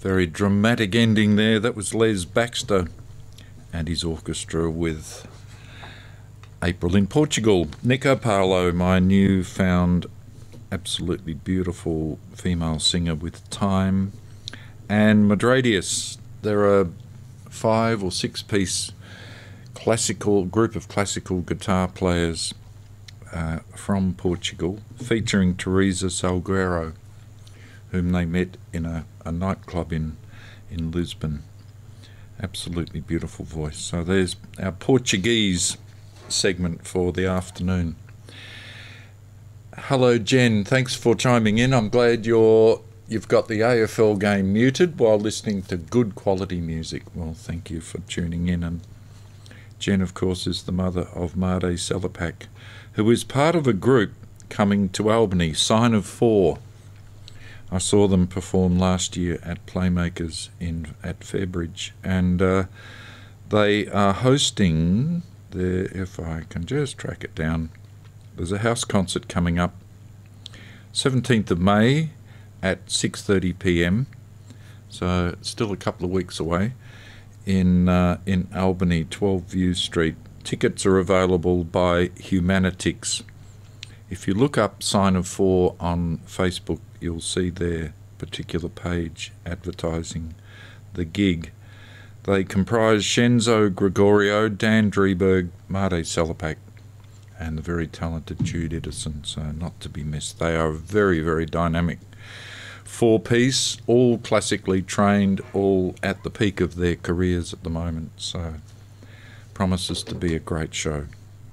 Very dramatic ending there. That was Les Baxter and his orchestra with April in Portugal. Nico Paulo, my newfound, absolutely beautiful female singer with Time. And Madradius. They're a 5 or 6 piece group of classical guitar players from Portugal, featuring Teresa Salgueiro, whom they met in a nightclub in Lisbon. Absolutely beautiful voice. So there's our Portuguese segment for the afternoon. Hello, Jen. Thanks for chiming in. I'm glad you've got the AFL game muted while listening to good quality music. Well, thank you for tuning in. And Jen, of course, is the mother of Made Selapak, who is part of a group coming to Albany, Sign of Four. I saw them perform last year at Playmakers at Fairbridge, and they are hosting if I can just track it down, there's a house concert coming up 17th of May at 6:30 p.m, so it's still a couple of weeks away, in Albany, 12 View Street. Tickets are available by Humanitix. If you look up Sign of Four on Facebook, you'll see their particular page advertising the gig. They comprise Shenzo Gregorio, Dan Drieberg, Made Selapak, and the very talented Jude Edison, so not to be missed. They are a very, very dynamic 4-piece, all classically trained, all at the peak of their careers at the moment, so promises to be a great show.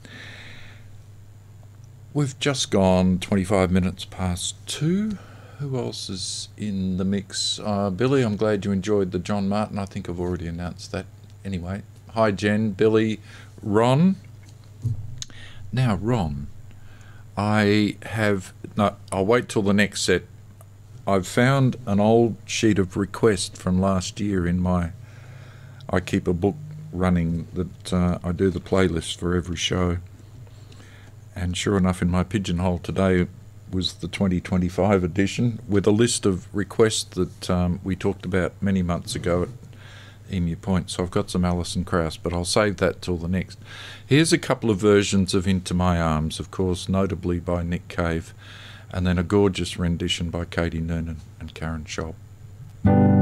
We've just gone 25 minutes past 2. Who else is in the mix? Billy, I'm glad you enjoyed the John Martin. I think I've already announced that. Anyway, hi Jen, Billy, Ron. Now, Ron, I'll wait till the next set. I've found an old sheet of requests from last year I keep a book running that I do the playlist for every show. And sure enough, in my pigeonhole today was the 2025 edition with a list of requests that we talked about many months ago at Emu Point. So I've got some Alison Krauss, but I'll save that till the next. Here's a couple of versions of Into My Arms, of course, notably by Nick Cave, and then a gorgeous rendition by Katie Noonan and Karen Schopp.